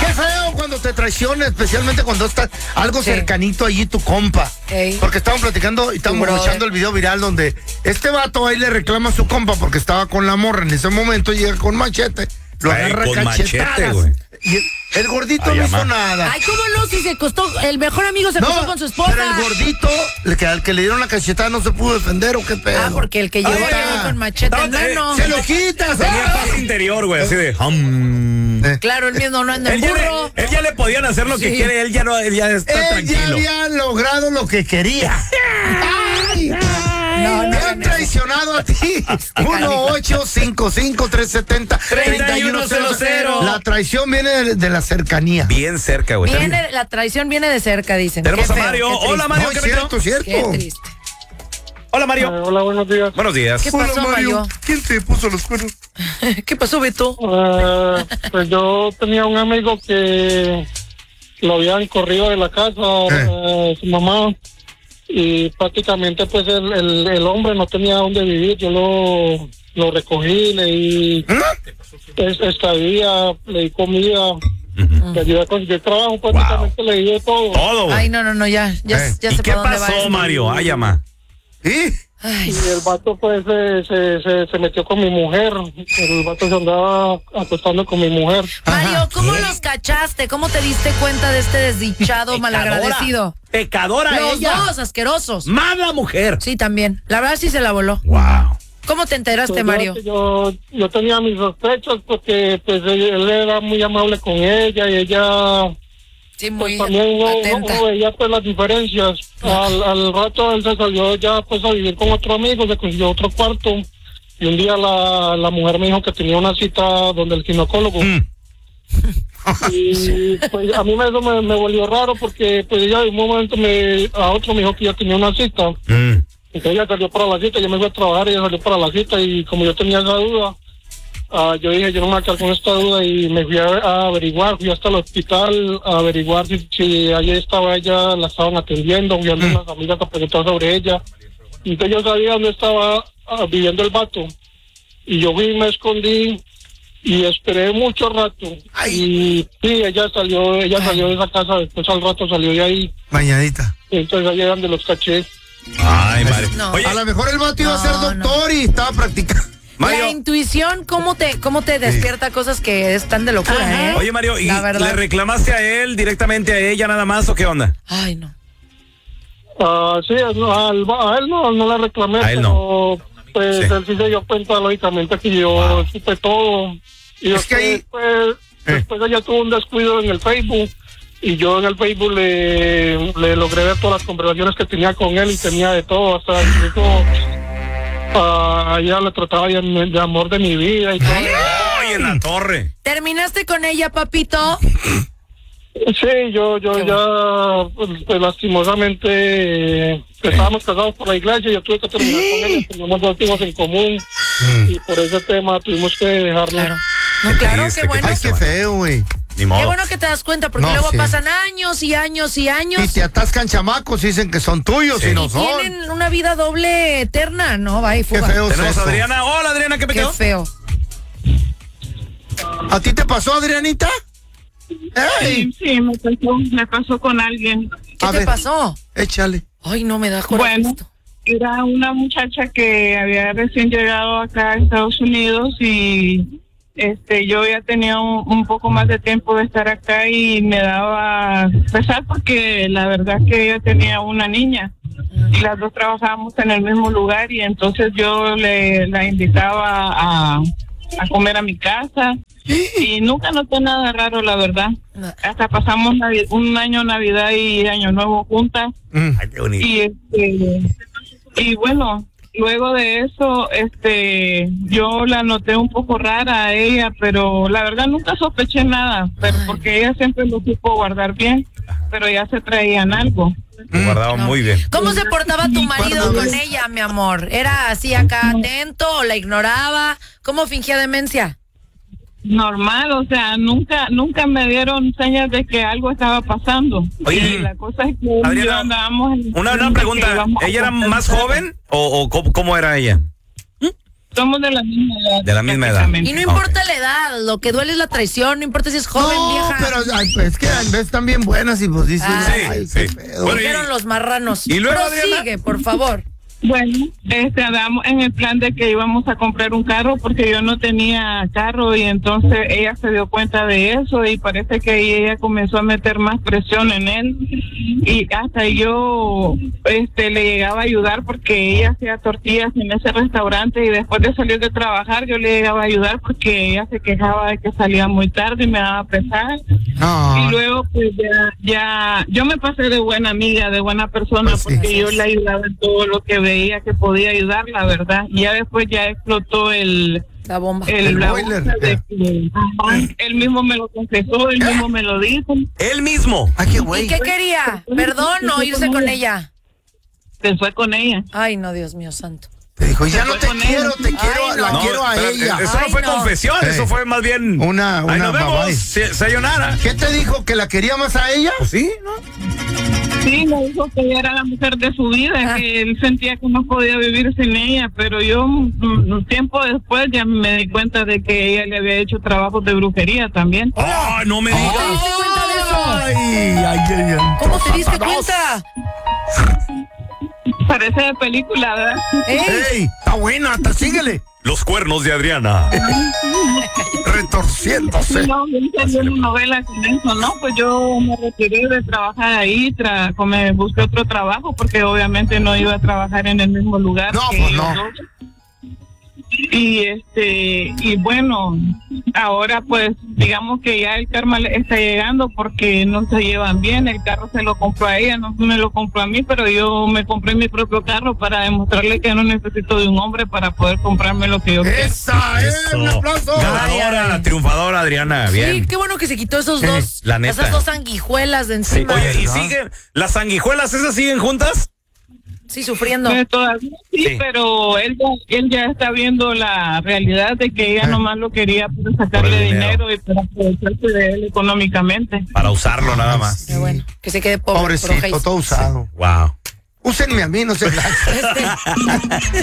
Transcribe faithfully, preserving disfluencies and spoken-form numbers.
Qué feo cuando te traiciona, especialmente cuando está algo Sí. cercanito allí tu compa. Ey. Porque estaban platicando y estábamos brother. escuchando el video viral donde este vato ahí le reclama a su compa porque estaba con la morra. En ese momento llega con machete, lo Ay, agarra con cachetadas. machete, güey. Y el, el gordito Ay, no hizo ama. nada. Ay, ¿cómo no? Si se costó, el mejor amigo se costó con su esposa. pero el gordito, el que, al que le dieron la cachetada no se pudo defender, ¿o qué pedo? Ah, porque el que llegó Ahí está. llegó con machete en Estaba- mano. ¡Se lo quitas! Tenía ¡Ay! paz interior, güey, así de... hum. Eh. Claro, él mismo no anda en Él ya, burro. le, él ya le podían hacer lo que Sí. quiere, él ya no, él ya está Él ya tranquilo. había logrado lo que quería. ¡Ay! No, no Me hagan han eso. traicionado a ti. uno ocho cinco cinco tres siete cero tres uno cero cero. La traición viene de, de la cercanía. Bien cerca, güey. Viene, la traición viene de cerca, dicen. Tenemos Qué a feo, Mario. qué triste. Hola, Mario. No, ¿qué es metió? cierto, cierto. Qué triste. Hola, Mario. Eh, hola, buenos días. Buenos días. ¿Qué pasó, Mario? ¿Quién te puso los cuernos? ¿Qué pasó, Beto? Eh, pues yo tenía un amigo que lo habían corrido de la casa, eh, su mamá, y prácticamente pues el, el, el hombre no tenía dónde vivir. Yo lo, lo recogí, le di es- estadía, le di comida, le ayudé a conseguir trabajo, prácticamente le di de todo. Todo, güey. Ay, no, no, no, ya, ya, Eh, ya ¿Y sé qué para dónde va pasó, esto. Mario? Ay, ama. ¿Y? Ay, Y el vato pues se, se, se, se metió con mi mujer, el vato se andaba acostando con mi mujer. Mario, ¿cómo los cachaste? ¿Cómo te diste cuenta de este desdichado malagradecido? Pecadora Los ella. dos, asquerosos. Mala mujer. Sí, también. La verdad sí se la voló. Wow. ¿Cómo te enteraste, Pues, Mario? Yo, yo tenía mis sospechas porque pues él, él era muy amable con ella y ella Sí, pues, muy también no, atenta. no veía pues las diferencias. Al, al rato él se salió ya pues a vivir con otro amigo, se consiguió otro cuarto y un día la, la mujer me dijo que tenía una cita donde el ginecólogo. Mm. Y pues a mí me, eso me, me volvió raro porque pues ella de un momento me, a otro me dijo que ya tenía una cita. Mm. Entonces ella salió para la cita, yo me fui a trabajar y ella salió para la cita y como yo tenía esa duda, ah, yo dije yo no me voy a quedar con esta duda y me fui a, a averiguar, fui hasta el hospital a averiguar si, si allí estaba ella, la estaban atendiendo, fui a unas amigas a preguntar sobre ella. Entonces yo sabía dónde estaba ah, viviendo el vato y yo fui y me escondí y esperé mucho rato. Y sí, ella salió, ella salió de esa casa, después al rato salió de ahí, Mañanita. entonces ahí eran de los caché. Ay, Mario. No. Oye, A lo mejor el vato iba a ser No, doctor y estaba practicando. La Mario. intuición, ¿cómo te, cómo te despierta cosas que están de locura, eh? Oye, Mario, ¿y La verdad. le reclamaste a él directamente a ella nada más o qué onda? Ay, no. Ah, sí, no, al- a él no, no le reclamé, A él pero pues Sí. él sí se dio cuenta lógicamente que yo supe todo. Y Es que después, ahí- pues, después ella tuvo un descuido en el Facebook y yo en el Facebook le, le logré ver todas las conversaciones que tenía con él y tenía de todo, hasta incluso a ella le trataba de, de amor de mi vida y todo. ¡Ay, en la torre! ¿Terminaste con ella, papito? Sí, yo, yo Qué ya, pues, pues, lastimosamente, eh, estábamos casados por la iglesia, yo tuve que terminar con ella, teníamos dos hijos en común, y por ese tema tuvimos que dejarlo. Claro. No, claro, triste, qué qué bueno. Ay, qué feo, güey. Ni Qué modo. bueno que te das cuenta, porque No, luego sí. pasan años y años y años Y te atascan chamacos y dicen que son tuyos Sí. y no y son. tienen una vida doble eterna, ¿no? Va y Qué fuga. feo es Tenemos a eso. Adriana. Hola, Adriana, ¿qué Qué peteo? feo. ¿A ti te pasó, Adrianita? ¡Ey! Sí, sí, me pasó, me pasó con alguien. ¿Qué A te ver. pasó? Échale. Ay, no me da coraje Bueno. esto. Era una muchacha que había recién llegado acá a Estados Unidos y este yo ya tenía un, un poco más de tiempo de estar acá y me daba pesar porque la verdad que ella tenía una niña y las dos trabajábamos en el mismo lugar y entonces yo le la invitaba a, a comer a mi casa y nunca noté nada raro, la verdad. No. Hasta pasamos Navi- un año Navidad y Año Nuevo juntas. Ay, qué bonito. Y este y bueno, luego de eso este yo la noté un poco rara a ella, pero la verdad nunca sospeché nada, pero Ay. porque ella siempre lo supo guardar bien, pero ya se traían algo. Lo guardaba No. muy bien. ¿Cómo se portaba tu marido Guárdalo. con ella, mi amor? ¿Era así acá atento o la ignoraba? ¿Cómo fingía demencia? Normal, o sea, nunca nunca me dieron señas de que algo estaba pasando. Oye, y la cosa es que Adriana, yo andábamos en- Una, una que pregunta. íbamos a ¿Ella era comprar más casa. joven o, o cómo, cómo era ella? Somos de la misma edad. De la misma edad. Y no importa okay. la edad, lo que duele es la traición, no importa si es joven, no, vieja. pero ay, pues, es que a veces están bien buenas y pues dicen, ah, ay, sí, qué sí. pedo. Bueno, Dijeron los marranos. Y luego, Prosigue, Adriana, por favor. Bueno, este, andamos en el plan de que íbamos a comprar un carro porque yo no tenía carro y entonces ella se dio cuenta de eso y parece que ella comenzó a meter más presión en él y hasta yo este, le llegaba a ayudar porque ella hacía tortillas en ese restaurante y después de salir de trabajar yo le llegaba a ayudar porque ella se quejaba de que salía muy tarde y me daba pesar. No. Y luego pues ya, ya, yo me pasé de buena amiga, de buena persona Pues sí, porque sí, yo sí. le ayudaba en todo lo que veía que podía ayudar, la verdad. Y ya después ya explotó el La bomba. el, El la boiler. bolsa de que, ajá, él mismo me lo confesó, él mismo me lo dijo. él mismo. Ay, qué ¿Y güey. qué quería? ¿Perdón o irse con ella? Se fue con ella. Ay, no, Dios mío santo. Te dijo, ya Se no fue te con quiero, él. te quiero, Ay, la no. quiero a pero, ella. Eso Ay, no fue no. confesión, Sí. eso fue más bien. Una- Ahí una nos vemos, babay. se- sayonara. ¿Qué te dijo? ¿Que la quería más a ella? Sí, ¿no? Sí, me dijo que ella era la mujer de su vida, Ah. que él sentía que no podía vivir sin ella, pero yo mm, un tiempo después ya me di cuenta de que ella le había hecho trabajos de brujería también. ¡Oh, no me ¿Te digas! diste cuenta de eso? Ay, ay, ay, ay. ¿Cómo te diste cuenta? Parece de película, ¿verdad? ¿Eh? Ey, está buena, hasta síguele. Los cuernos de Adriana. Retorciéndose. No, yo hice una novela con eso, ¿no? Pues yo me retiré de trabajar ahí, tra me busqué otro trabajo porque obviamente no iba a trabajar en el mismo lugar. No, que pues ellos no. dos. Y este, y bueno, ahora pues digamos que ya el karma le está llegando porque no se llevan bien, el carro se lo compró a ella, no me lo compró a mí, pero yo me compré mi propio carro para demostrarle que no necesito de un hombre para poder comprarme lo que yo quiero. Esa es, Eso. un aplauso. Ganadora, triunfadora, Adriana. Bien. Sí, qué bueno que se quitó esos Sí, dos, la neta. esas dos sanguijuelas de Sí. encima. Oye, ¿y ¿verdad? siguen las sanguijuelas esas siguen juntas? Sí, sufriendo. Pues todavía sí, Sí. pero él ya, él ya está viendo la realidad de que ella Ah. nomás lo quería para Por sacarle el dinero. dinero y para aprovecharse de él económicamente. Para usarlo nada más. Qué bueno, que se quede pobre. Pobrecito, todo usado. Wow. Úsenme a mí, no se